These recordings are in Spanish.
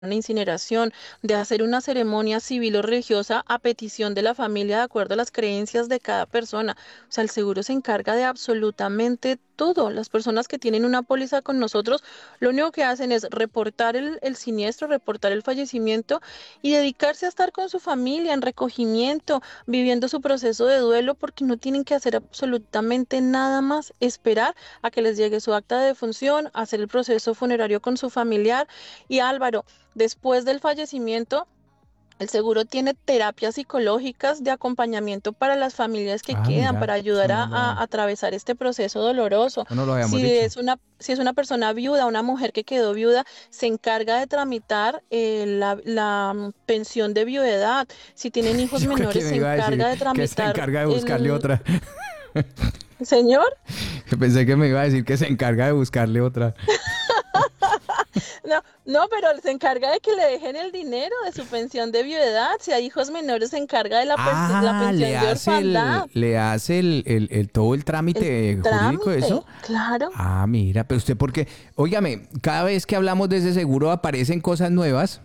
una incineración, de hacer una ceremonia civil o religiosa a petición de la familia de acuerdo a las creencias de cada persona. O sea, el seguro se encarga de absolutamente todo. Las personas que tienen una póliza con nosotros, lo único que hacen es reportar el siniestro, reportar el fallecimiento y dedicarse a estar con su familia en recogimiento, viviendo su proceso de duelo, porque no tienen que hacer absolutamente nada más, esperar a que les llegue su acta de defunción, hacer el proceso funerario con su familiar. Y Álvaro, después del fallecimiento, el seguro tiene terapias psicológicas de acompañamiento para las familias que Ah, quedan, para mira, eso ayudar a atravesar este proceso doloroso. no lo habíamos Si dicho. es si es una persona viuda, una mujer que quedó viuda, se encarga de tramitar pensión de viudedad. Si tienen hijos Yo creo que menores, me se iba a decir encarga de que se tramitar encarga de buscarle el... otra. Señor. Pensé que me iba a decir que se encarga de buscarle otra. No, no, pero se encarga de que le dejen el dinero de su pensión de viudedad. Si hay hijos menores, se encarga de la Ah, pensión de orfandad. le hace todo el El trámite jurídico de eso. trámite, claro. Ah, mira, pero usted porque, óigame, cada vez que hablamos de ese seguro aparecen cosas nuevas.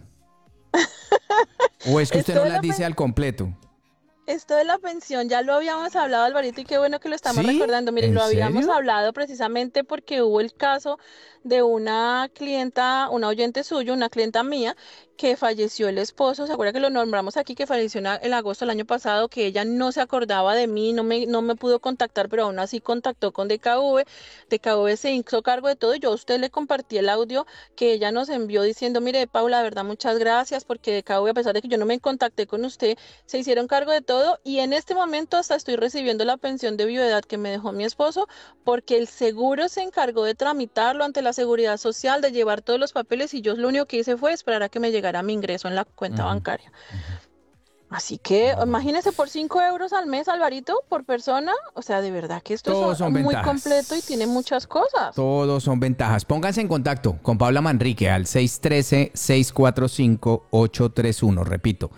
¿O es que usted Esto no de las la, dice al completo? Esto de la pensión ya lo habíamos hablado, Alvarito, y qué bueno que lo estamos ¿Sí? recordando. Mire, ¿En lo habíamos serio? hablado precisamente porque hubo el caso de una clienta, una oyente suyo, una clienta mía, que falleció el esposo. ¿Se acuerda que lo nombramos aquí, que falleció en agosto del año pasado, que ella no se acordaba de mí, no me pudo contactar, pero aún así contactó con DKV. DKV se hizo cargo de todo. Yo a usted le compartí el audio que ella nos envió diciendo, mire, Paula, de verdad, muchas gracias, porque DKV, a pesar de que yo no me contacté con usted, se hicieron cargo de todo y en este momento hasta estoy recibiendo la pensión de viudedad que me dejó mi esposo porque el seguro se encargó de tramitarlo ante la seguridad social, de llevar todos los papeles y yo lo único que hice fue esperar a que me llegara mi ingreso en la cuenta Ujú, bancaria. ujú. Así que Ah, bueno. imagínese por 5 euros al mes, Alvarito, por persona. O sea, de verdad que esto es Todos son muy completo y tiene ventajas. muchas cosas. Todos son ventajas. Pónganse en contacto con Paula Manrique al 613-645-831. Repito,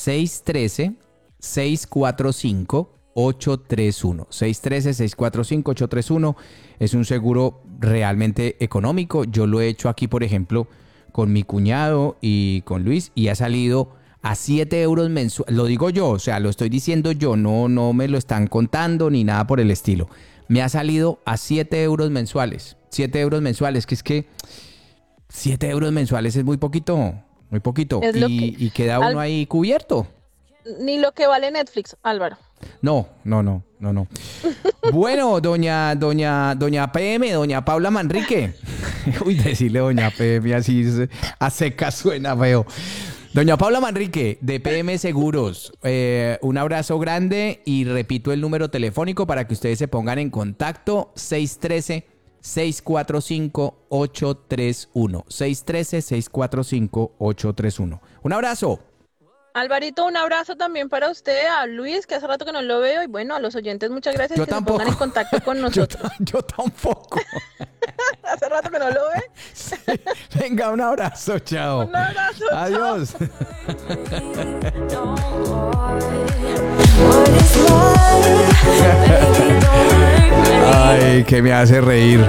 613-645-831. 613-645-831 es un seguro realmente económico. Yo lo he hecho aquí, por ejemplo, con mi cuñado y con Luis y ha salido a 7 euros mensuales. Lo digo yo, o sea, lo estoy diciendo yo, no me lo están contando ni nada por el estilo. Me ha salido a 7 euros mensuales. 7 euros mensuales, que es que 7 euros mensuales es muy poquito, muy poquito. Es lo que, Y queda uno al- ahí cubierto. Ni lo que vale Netflix, Álvaro. No. Bueno, doña PM, doña Paula Manrique. Uy, decirle doña PM así a seca suena feo. Doña Paula Manrique, de PM Seguros, un abrazo grande y repito el número telefónico para que ustedes se pongan en contacto, 613-645-831. 613-645-831. Un abrazo. Alvarito, un abrazo también para usted, a Luis, que hace rato que no lo veo, y bueno, a los oyentes, muchas gracias, Yo que se pongan en tampoco, contacto con nosotros. yo tampoco. Hace rato que no lo ve. Sí. Venga, un abrazo, chao. Un abrazo, chao. Adiós. Ay, que me hace reír.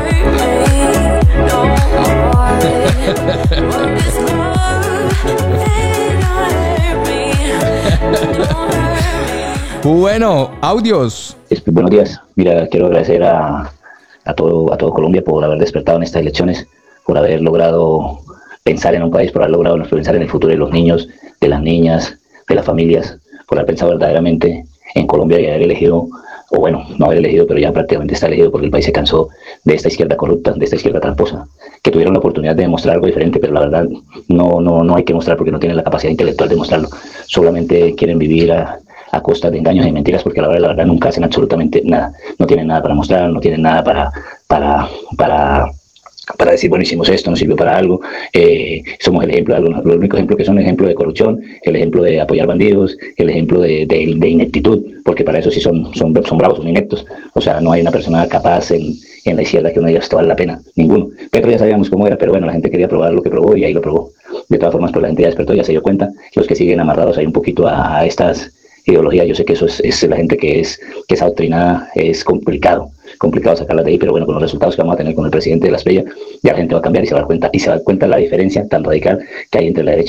Bueno, audios. Buenos días. Mira, quiero agradecer a todo Colombia por haber despertado en estas elecciones, por haber logrado pensar en un país, por haber logrado pensar en el futuro de los niños, de las niñas, de las familias, por haber pensado verdaderamente en Colombia y haber elegido, o bueno, no haber elegido, pero ya prácticamente está elegido porque el país se cansó de esta izquierda corrupta, de esta izquierda tramposa, que tuvieron la oportunidad de demostrar algo diferente, pero la verdad no hay que mostrar porque no tienen la capacidad intelectual de mostrarlo. Solamente quieren vivir a costa de engaños y mentiras, porque a la verdad nunca hacen absolutamente nada. No tienen nada para mostrar, no tienen nada para para decir, bueno, hicimos esto, nos sirvió para algo, somos el ejemplo de algunos, los únicos ejemplos que son el ejemplo de corrupción, el ejemplo de apoyar bandidos, el ejemplo de ineptitud, porque para eso sí son bravos, son ineptos. O sea, no hay una persona capaz en la izquierda que uno diga esto vale la pena, ninguno. Petro ya sabíamos cómo era, pero bueno, la gente quería probar lo que probó y ahí lo probó. De todas formas, pues la gente ya despertó, ya se dio cuenta, los que siguen amarrados ahí un poquito a estas ideologías, yo sé que eso es la gente que es adoctrinada, es complicado, complicado sacarlas de ahí, pero bueno, con los resultados que vamos a tener con el presidente de la Esbella, ya la gente va a cambiar y se va a dar cuenta, la diferencia tan radical que hay entre la derecha